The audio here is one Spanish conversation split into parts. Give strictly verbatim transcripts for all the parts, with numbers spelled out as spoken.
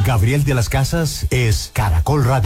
Gabriel de las Casas es Caracol Radio.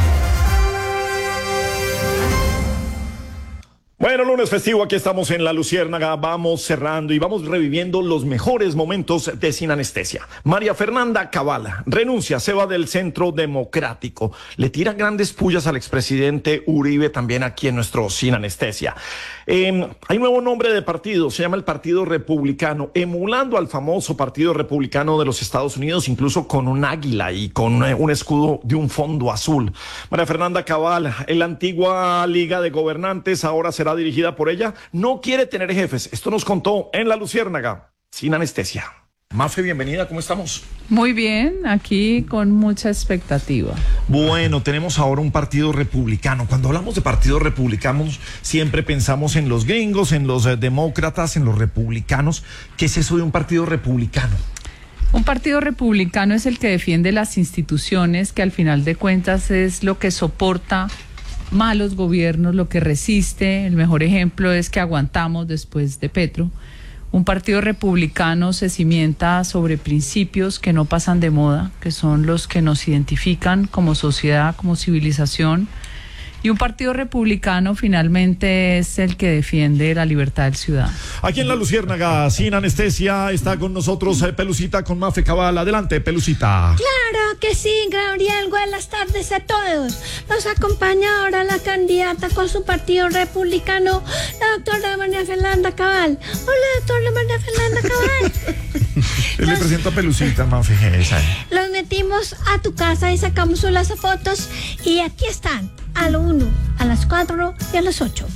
Bueno, lunes festivo, aquí estamos en La Luciérnaga, vamos cerrando y vamos reviviendo los mejores momentos de Sin Anestesia. María Fernanda Cabal renuncia, se va del Centro Democrático, le tira grandes pullas al expresidente Uribe también aquí en nuestro Sin Anestesia. Eh, hay nuevo nombre de partido, se llama el Partido Republicano, emulando al famoso Partido Republicano de los Estados Unidos, incluso con un águila y con un escudo de un fondo azul. María Fernanda Cabal, en la antigua Liga de Gobernantes, ahora será dirigida por ella, no quiere tener jefes. Esto nos contó en La Luciérnaga, Sin Anestesia. Mafe, bienvenida, ¿cómo estamos? Muy bien, aquí con mucha expectativa. Bueno, tenemos ahora un partido republicano. Cuando hablamos de partidos republicanos, siempre pensamos en los gringos, en los eh, demócratas, en los republicanos. ¿Qué es eso de un partido republicano? Un partido republicano es el que defiende las instituciones, que al final de cuentas es lo que soporta malos gobiernos, lo que resiste. El mejor ejemplo es que aguantamos después de Petro. Un partido republicano se cimienta sobre principios que no pasan de moda, que son los que nos identifican como sociedad, como civilización. Y un partido republicano finalmente es el que defiende la libertad del ciudadano. Aquí en La Luciérnaga, Sin Anestesia, está con nosotros eh, Pelucita con Mafe Cabal. Adelante, Pelucita. Claro que sí, Gabriel. Buenas tardes a todos. Nos acompaña ahora la candidata con su partido republicano, la doctora María Fernanda Cabal. Hola, doctora María Fernanda Cabal. Yo le presento a Pelucita, Mafe. Esa. Los metimos a tu casa y sacamos unas fotos y aquí están. A lo uno, a las cuatro y a las ocho.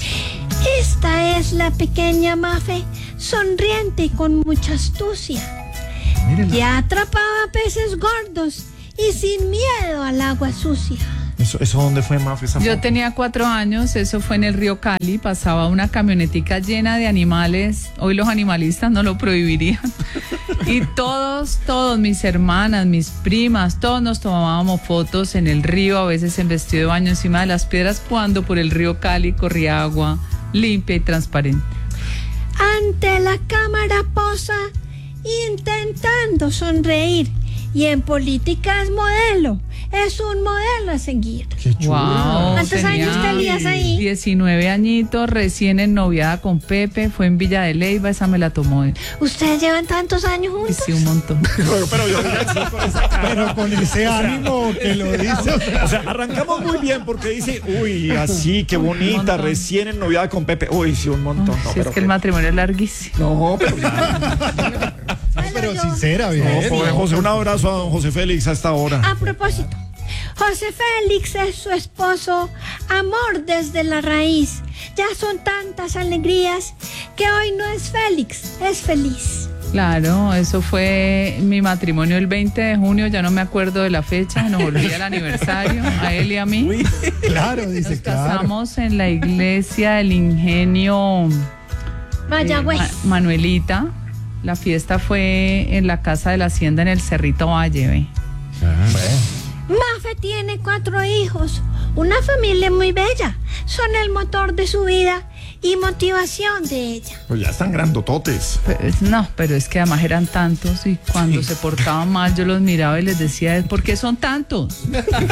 Esta es la pequeña Mafe, sonriente y con mucha astucia. Mírenla. Ya atrapaba peces gordos y sin miedo al agua sucia. ¿Eso, eso dónde fue, Mafe? Esa Yo foto? tenía cuatro años, eso fue en el río Cali, pasaba una camionetica llena de animales, hoy los animalistas no lo prohibirían, y todos, todos, mis hermanas, mis primas, todos nos tomábamos fotos en el río, a veces en vestido de baño encima de las piedras, cuando por el río Cali corría agua limpia y transparente. Ante la cámara posa, intentando sonreír, y en política es modelo. Es un modelo a seguir. Qué chulo. Wow, ¿Cuántos años tenías ahí? diecinueve añitos, recién ennoviada con Pepe, fue en Villa de Leyva, esa me la tomó él. ¿Ustedes llevan tantos años juntos? Sí, un montón. Pero, pero yo diría así con esa cara. Pero con ese ánimo que lo dice. O sea, arrancamos muy bien porque dice, uy, así, qué bonita, recién ennoviada con Pepe. Uy, sí, un montón. No, No, si pero es que el matrimonio es larguísimo. No, pero ya. No, pero sincera, bien. No, joven José, un abrazo a don José Félix a esta hora. A propósito, José Félix es su esposo, amor desde la raíz. Ya son tantas alegrías que hoy no es Félix, es feliz. Claro, eso fue mi matrimonio el veinte de junio, ya no me acuerdo de la fecha, nos volvía el aniversario, a él y a mí. Uy, claro, dice, Nos claro. casamos en la iglesia del Ingenio Mayagüez. eh, Ma- Manuelita. La fiesta fue en la casa de la hacienda en el Cerrito Valle, ¿ve? Mafe tiene cuatro hijos, una familia muy bella. Son el motor de su vida y motivación de ella. Pues ya están grandototes. Pues, no, pero es que además eran tantos y cuando se portaban mal yo los miraba y les decía, ¿por qué son tantos?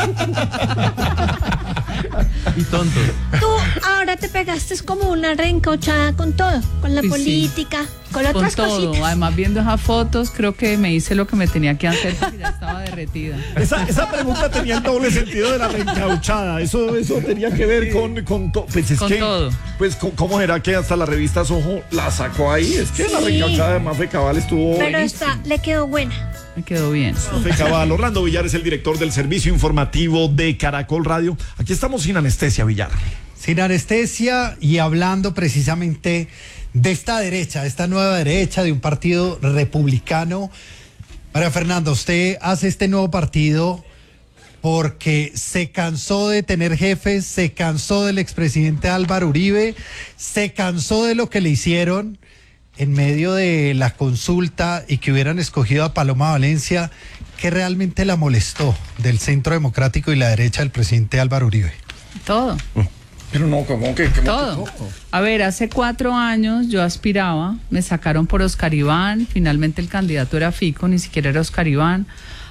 Y tontos. Tú ahora te pegaste como una reencauchada con todo, con la Sí, sí. política, con Con otras todo, cositas. además viendo esas fotos creo que me hice lo que me tenía que hacer porque ya estaba derretida. Esa, esa pregunta tenía el doble sentido de la reencauchada. Eso, eso tenía que ver con, con, to- pues es Con que, todo. Pues, co- ¿cómo era que hasta la revista Soho la sacó ahí? Es que la Sí. reencauchada de Mafe Cabal estuvo. Pero buenísima. esta le quedó buena. Me quedó bien. Mafe Cabal, Orlando Villar es el director del servicio informativo de Caracol Radio. Aquí estamos Sin Anestesia, Villar. Sin anestesia y hablando precisamente de esta derecha, de esta nueva derecha, de un partido republicano. María Fernanda, usted hace este nuevo partido porque se cansó de tener jefes, se cansó del expresidente Álvaro Uribe, se cansó de lo que le hicieron en medio de la consulta y que hubieran escogido a Paloma Valencia. ¿Qué realmente la molestó del Centro Democrático y la derecha del presidente Álvaro Uribe? Todo. Pero no, ¿cómo que? ¿Cómo Todo. que- A ver, hace cuatro años yo aspiraba, me sacaron por Oscar Iván, finalmente el candidato era Fico, ni siquiera era Oscar Iván.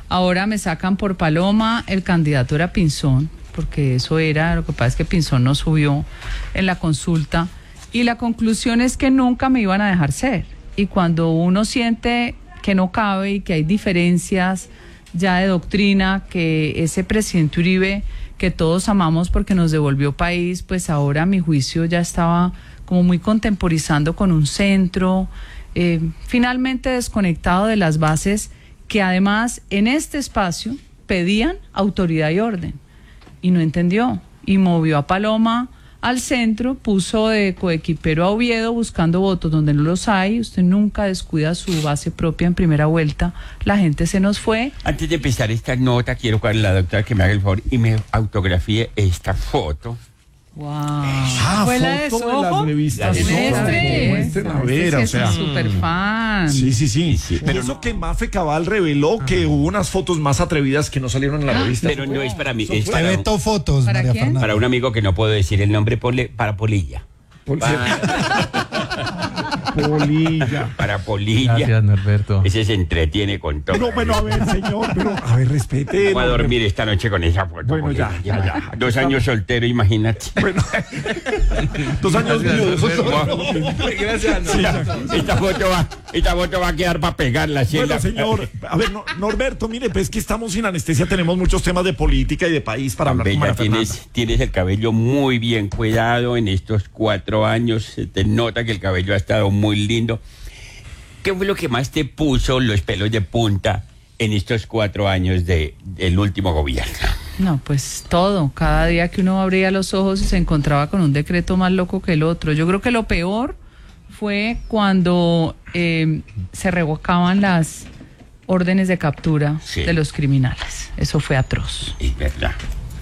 Ahora me sacan por Paloma, el candidato era Pinzón, porque eso era, lo que pasa es que Pinzón no subió en la consulta, y la conclusión es que nunca me iban a dejar ser. Y cuando uno siente que no cabe y que hay diferencias ya de doctrina, que ese presidente Uribe, que todos amamos porque nos devolvió país, pues ahora a mi juicio ya estaba como muy contemporizando con un centro, eh, finalmente desconectado de las bases que además en este espacio pedían autoridad y orden, y no entendió, y movió a Paloma al centro, puso de coequipero a Oviedo buscando votos donde no los hay. Usted nunca descuida su base propia en primera vuelta, la gente se nos fue. Antes de empezar esta nota, quiero que la doctora que me haga el favor y me autografíe esta foto. Wow. Ah, ¿Fue la de foto de las Soho? revistas. La de Soho. Muestre. Muestren, a ver, Este o sí sea. es un super fan. Sí, sí, sí. Sí, Pero pero eso no- que Mafe Cabal reveló que hubo unas fotos más atrevidas que no salieron en la revista. Pero no es para mí, es Te para, veto fotos, ¿Para María quién? Fernanda. para un amigo que no puedo decir el nombre, ponle para Polilla. Por cierto. Polilla. Para Polilla. Gracias, Norberto. Ese se entretiene con todo. Pero bueno, a ver, señor, pero a ver, respete. Voy a dormir esta noche con esa foto. Bueno, porque ya, ya, ya. Dos años soltero, imagínate. Bueno, dos años viudos. Gracias, Sí, ya. Esta foto va, esta foto va a quedar para pegarla. así en Bueno, la- señor, a ver, no- Norberto, mire, pues que estamos sin anestesia, tenemos muchos temas de política y de país para hablar con Bella, María Fernanda. tienes, tienes el cabello muy bien cuidado en estos cuatro años. Se te nota que el cabello ha estado muy lindo. ¿Qué fue lo que más te puso los pelos de punta en estos cuatro años de, del último gobierno? No, pues todo. Cada día que uno abría los ojos y se encontraba con un decreto más loco que el otro. Yo creo que lo peor fue cuando eh, se revocaban las órdenes de captura Sí. de los criminales. Eso fue atroz. Es verdad.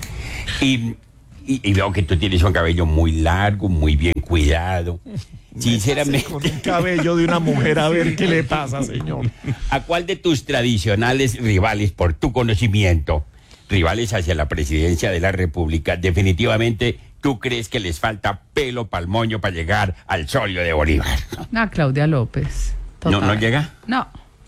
Y, y- y veo que tú tienes un cabello muy largo, muy bien cuidado. Con Sinceramente, un cabello de una mujer, a ver qué le pasa, señor. ¿a cuál de tus tradicionales rivales, por tu conocimiento, rivales hacia la presidencia de la República, definitivamente tú crees que les falta pelo pa'l moño para llegar al solio de Bolívar? Ah, Claudia López. ¿No, Total. no llega? No.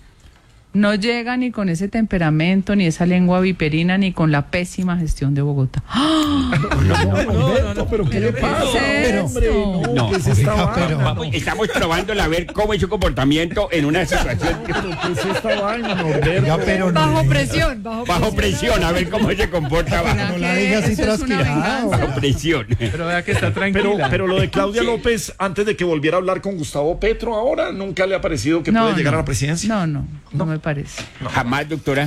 No llega ni con ese temperamento, ni esa lengua viperina, ni con la pésima gestión de Bogotá. ¡Ah! Norberto, pero ¿qué le pasa? ¿Qué es Hombre, esto? no, No, ¿qué es esta oiga, vaina? pero- Vamos, estamos probándola a ver cómo es su comportamiento en una situación Pero ¿qué es esta vaina, Norberto? Ya, pero no, Bajo presión, bajo, bajo presión, a ver cómo se comporta ¿Será bajo, no la que diga así eso es una transpirado. venganza? bajo presión. Pero vea que está tranquila. Pero, pero lo de Claudia López, antes de que volviera a hablar con Gustavo Petro, ahora nunca le ha parecido que puede llegar a la presidencia. No, no, no me parece. Jamás, doctora.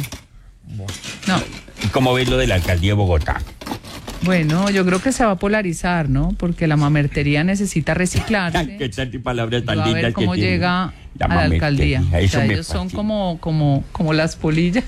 No. ¿Cómo ves lo de la alcaldía de Bogotá? Bueno, yo creo que se va a polarizar, ¿no? Porque la mamertería necesita reciclarse. Qué tantas palabras Y tan va a lindas ver que cómo tiene. llega La a la mamertería, alcaldía. O eso sea, me ellos son fascina. como, como, como las polillas.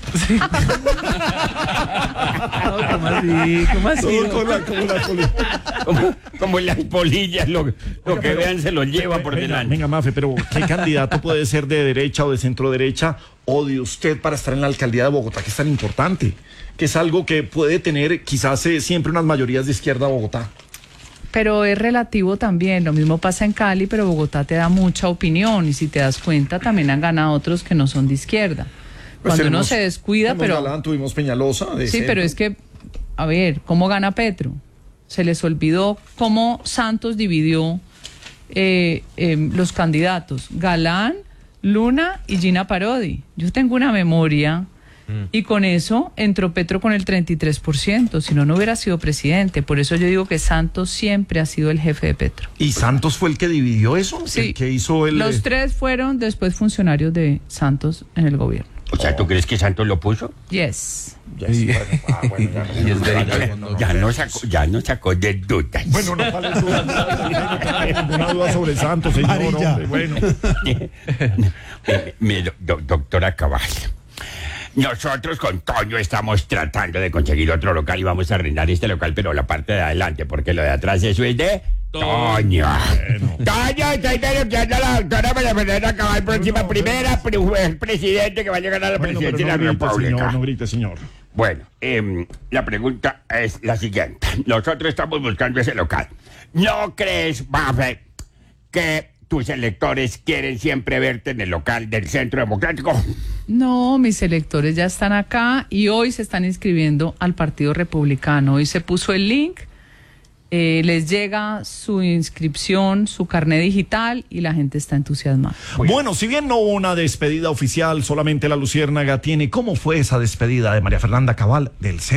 No, ¿cómo así? ¿Cómo así? Todo con la, con la política. Como, como las polillas, lo, lo que vean se lo lleva por Venga, delante. venga, Mafe, pero ¿qué candidato puede ser de derecha o de centro derecha o de usted para estar en la alcaldía de Bogotá, que es tan importante? Que es algo que puede tener quizás eh, siempre unas mayorías de izquierda a Bogotá. Pero es relativo también, lo mismo pasa en Cali, pero Bogotá te da mucha opinión y si te das cuenta también han ganado otros que no son de izquierda. Pues Cuando uno tenemos- se descuida, tenemos pero... Galán, tuvimos Peñalosa. de Sí, centro. pero es que, a ver, ¿cómo gana Petro? Se les olvidó cómo Santos dividió eh, eh, los candidatos. Galán, Luna y Gina Parodi. Yo tengo una memoria y con eso entró Petro con el treinta y tres por ciento, si no, no hubiera sido presidente. Por eso yo digo que Santos siempre ha sido el jefe de Petro. ¿Y Santos fue el que dividió eso? Sí. ¿El que hizo el...? Los eh, tres fueron después funcionarios de Santos en el gobierno. O sea, ¿tú crees que Santos lo puso? Yes. ya, sí, bueno, ah, bueno, ya no- Y es ya, derecho. ya, no, Ya no, no sacó, ya no sacó de dudas. Bueno, no vale duda. No tengo ninguna duda sobre Santos, señor. Amarilla. Hombre, bueno. Eh, mi do- do- doctora Cabal, nosotros con Toño estamos tratando de conseguir otro local y vamos a arrendar este local, pero la parte de adelante, porque lo de atrás eso es de Toño. Toño, estoy denunciando a la doctora María Fernanda Cabal, próxima no, primera pre- presidente que va a llegar a la Bueno, pero presidencia no de la grite, República. señor, no grite, señor. Bueno, em, la pregunta es la siguiente. Nosotros estamos buscando ese local. ¿No crees, Mafe, que tus electores quieren siempre verte en el local del Centro Democrático? No, mis electores ya están acá y hoy se están inscribiendo al Partido Republicano. Hoy se puso el link, eh, les llega su inscripción, su carné digital y la gente está entusiasmada. Bueno, si bien no hubo una despedida oficial, solamente la Luciérnaga tiene. ¿Cómo fue esa despedida de María Fernanda Cabal del centro?